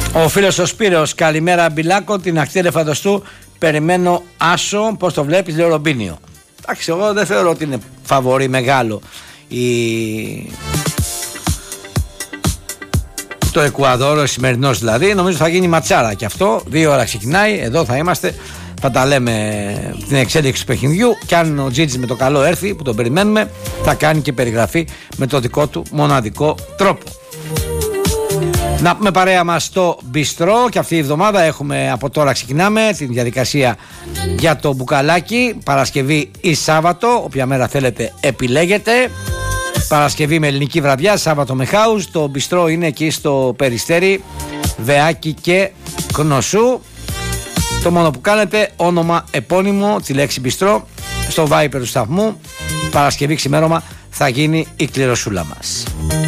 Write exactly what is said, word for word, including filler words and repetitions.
Ο φίλος ο Σπύρος, καλημέρα Μπιλάκο, την ακτή ελεφαντοστού περιμένω άσο, πώς το βλέπεις, λέει ο Ρομπίνιο. Εντάξει, εγώ δεν θεωρώ ότι είναι φαβορί μεγάλο η... το Εκουαδόρ, ο σημερινός δηλαδή. Νομίζω θα γίνει ματσάρα και αυτό, δύο ώρα ξεκινάει, εδώ θα είμαστε, θα τα λέμε την εξέλιξη του παιχνιδιού και αν ο Τζίτζης με το καλό έρθει που τον περιμένουμε θα κάνει και περιγραφή με το δικό του μοναδικό τρόπο. Να πούμε παρέα μας στο Μπιστρό και αυτή η εβδομάδα έχουμε, από τώρα ξεκινάμε την διαδικασία για το μπουκαλάκι, Παρασκευή ή Σάββατο, όποια μέρα θέλετε επιλέγετε. Παρασκευή με ελληνική βραδιά, Σάββατο με χάους. Το Μπιστρό είναι εκεί στο Περιστέρι, Βεάκι και Κνωσού. Το μόνο που κάνετε, όνομα επώνυμο, τη λέξη Μπιστρό, στο Viber του σταθμού. Παρασκευή ξημέρωμα θα γίνει η κληροσούλα μας.